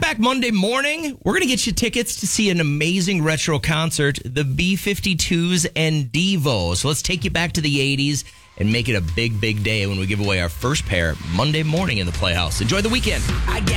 back Monday morning. We're going to get you tickets to see an amazing retro concert, the B-52s and Devo. So let's take you back to the 80s and make it a big, big day when we give away our first pair Monday morning in the Playhouse. Enjoy the weekend.